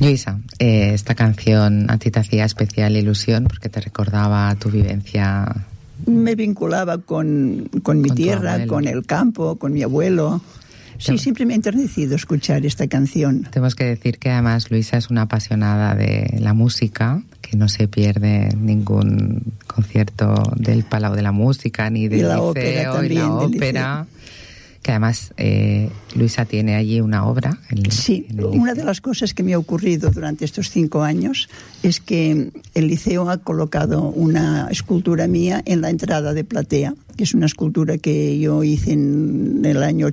Luisa, esta canción a ti te hacía especial ilusión porque te recordaba tu vivencia. Me vinculaba con mi tierra, con el campo, con mi abuelo. Sí, siempre me ha enternecido escuchar esta canción. Tenemos que decir que además Luisa es una apasionada de la música, que no se pierde ningún concierto del Palau de la Música, ni del Liceo, y la ópera. Que además Luisa tiene allí una obra. Sí, una de las cosas que me ha ocurrido durante estos 5 años es que el Liceo ha colocado una escultura mía en la entrada de platea, que es una escultura que yo hice en el año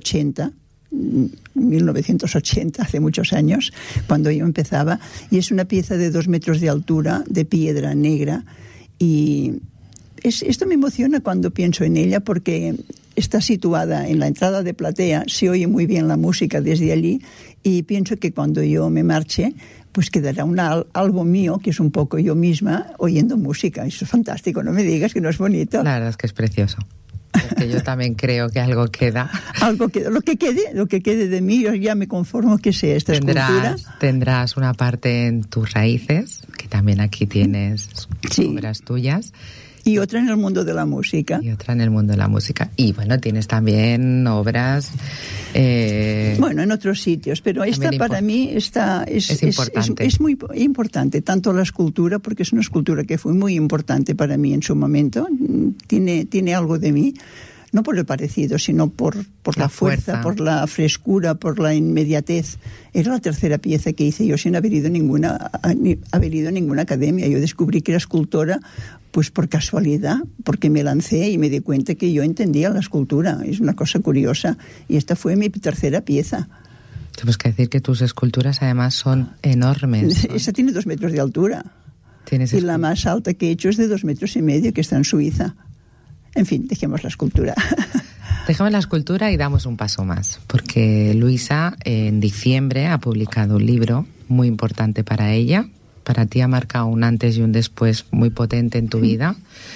1980, hace muchos años, cuando yo empezaba, y es una pieza de 2 metros de altura, de piedra negra, y esto me emociona cuando pienso en ella porque está situada en la entrada de platea, se oye muy bien la música desde allí y pienso que cuando yo me marche pues quedará algo mío, que es un poco yo misma oyendo música. Eso es fantástico, no me digas que no es bonito. La verdad es que es precioso. Porque yo también creo que algo queda. Algo queda. Lo que quede de mí, yo ya me conformo que sea esta escultura. Tendrás una parte en tus raíces, que también aquí tienes obras tuyas. Y otra en el mundo de la música. Y bueno, tienes también obras... bueno, en otros sitios, pero esta para mí es importante. Es muy importante, tanto la escultura, porque es una escultura que fue muy importante para mí en su momento, tiene algo de mí, no por el parecido, sino por la fuerza, por la frescura, por la inmediatez. Era la tercera pieza que hice yo sin haber ido a ninguna academia. Yo descubrí que era escultora pues por casualidad, porque me lancé y me di cuenta que yo entendía la escultura. Es una cosa curiosa. Y esta fue mi tercera pieza. Tenemos que decir que tus esculturas además son enormes, ¿no? Esa tiene 2 metros de altura. Y la más alta que he hecho es de 2,5 metros, que está en Suiza. En fin, dejemos la escultura. Dejemos la escultura y damos un paso más, porque Luisa en diciembre ha publicado un libro muy importante para ella. Para ti ha marcado un antes y un después muy potente en tu vida,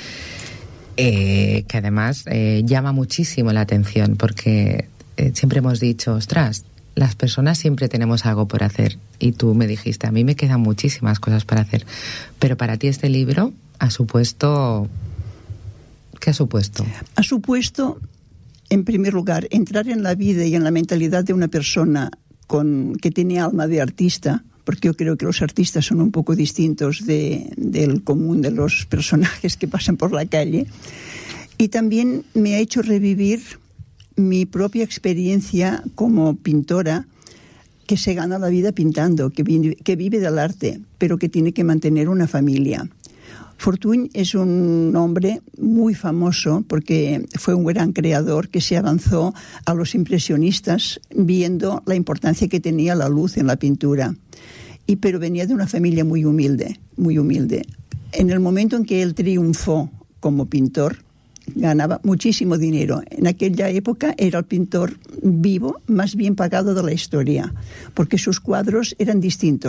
que además llama muchísimo la atención, porque siempre hemos dicho, ostras, las personas siempre tenemos algo por hacer. Y tú me dijiste, a mí me quedan muchísimas cosas para hacer. Pero para ti este libro ha supuesto... ¿Qué ha supuesto? Ha supuesto, en primer lugar, entrar en la vida y en la mentalidad de una persona que tiene alma de artista, porque yo creo que los artistas son un poco distintos del común de los personajes que pasan por la calle. Y también me ha hecho revivir mi propia experiencia como pintora, que se gana la vida pintando, que vive del arte, pero que tiene que mantener una familia. Fortuny es un hombre muy famoso porque fue un gran creador que se avanzó a los impresionistas viendo la importancia que tenía la luz en la pintura. Pero venía de una familia muy humilde, muy humilde. En el momento en que él triunfó como pintor, ganaba muchísimo dinero. En aquella época era el pintor vivo más bien pagado de la historia, porque sus cuadros eran distintos.